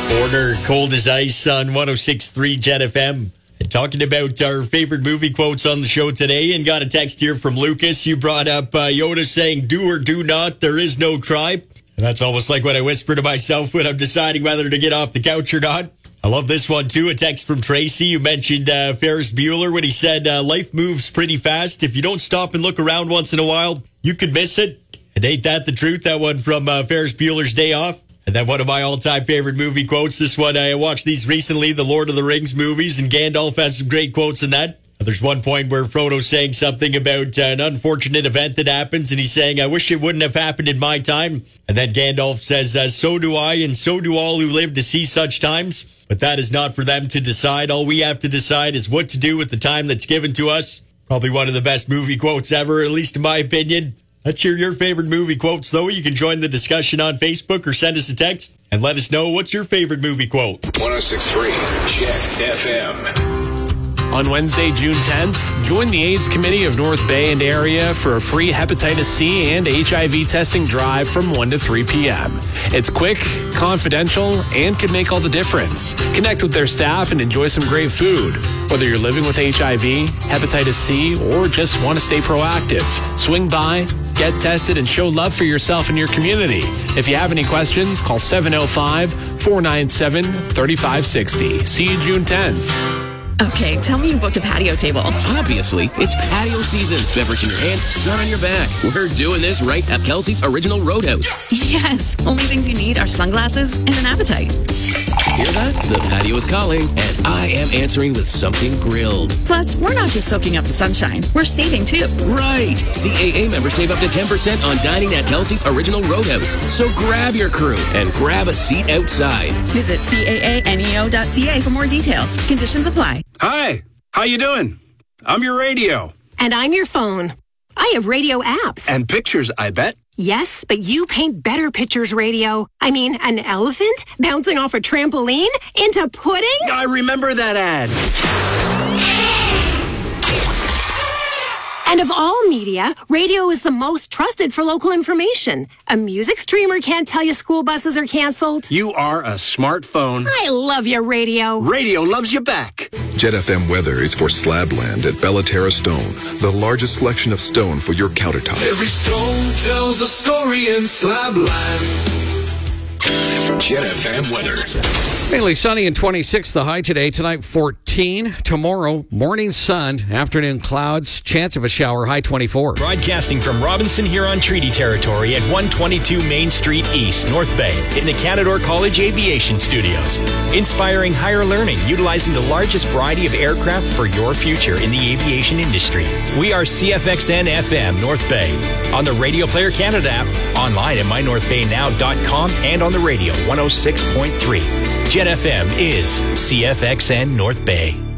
Order, Cold as Ice on 106.3 Jet FM. And talking about our favorite movie quotes on the show today, and got a text here from Lucas. You brought up Yoda saying, "Do or do not, there is no try." And that's almost like what I whisper to myself when I'm deciding whether to get off the couch or not. I love this one, too. A text from Tracy. You mentioned Ferris Bueller when he said, life moves pretty fast. If you don't stop and look around once in a while, you could miss it. And ain't that the truth? That one from Ferris Bueller's Day Off. And then one of my all-time favorite movie quotes. This one, I watched these recently, the Lord of the Rings movies, and Gandalf has some great quotes in that. There's one point where Frodo's saying something about an unfortunate event that happens, and he's saying, "I wish it wouldn't have happened in my time." And then Gandalf says, "So do I, and so do all who live to see such times. But that is not for them to decide. All we have to decide is what to do with the time that's given to us." Probably one of the best movie quotes ever, at least in my opinion. Let's hear your favorite movie quotes, though. You can join the discussion on Facebook or send us a text and let us know what's your favorite movie quote. 106.3 Jet FM. On Wednesday, June 10th, join the AIDS Committee of North Bay and area for a free hepatitis C and HIV testing drive from 1 to 3 p.m. It's quick, confidential, and can make all the difference. Connect with their staff and enjoy some great food. Whether you're living with HIV, hepatitis C, or just want to stay proactive, swing by, get tested, and show love for yourself and your community. If you have any questions, call 705-497-3560. See you June 10th. Okay, tell me you booked a patio table. Obviously, it's patio season. Beverage in your hand, sun on your back. We're doing this right at Kelsey's Original Roadhouse. Yes, only things you need are sunglasses and an appetite. Hear that? The patio is calling, and I am answering with something grilled. Plus, we're not just soaking up the sunshine, we're saving too. Right! CAA members save up to 10% on dining at Kelsey's Original Roadhouse. So grab your crew and grab a seat outside. Visit caaneo.ca for more details. Conditions apply. Hi, how you doing? I'm your radio. And I'm your phone. I have radio apps. And pictures, I bet. Yes, but you paint better pictures, radio. I mean, an elephant bouncing off a trampoline into pudding? I remember that ad. And of all media, radio is the most trusted for local information. A music streamer can't tell you school buses are canceled. You are a smartphone. I love your radio. Radio loves you back. Jet FM weather is for Slabland at Bellaterra Stone, the largest selection of stone for your countertop. Every stone tells a story in Slabland. Jet FM weather. Mainly sunny and 26 the high today. Tonight 14. Tomorrow morning sun, afternoon clouds, chance of a shower, high 24. Broadcasting from Robinson Huron Treaty Territory at 122 Main Street East, North Bay, in the Canadore College Aviation Studios. Inspiring higher learning, utilizing the largest variety of aircraft for your future in the aviation industry. We are CFXN FM North Bay, on the Radio Player Canada app, online at mynorthbaynow.com, and on the radio 106.3. Jet FM is CFXN North Bay.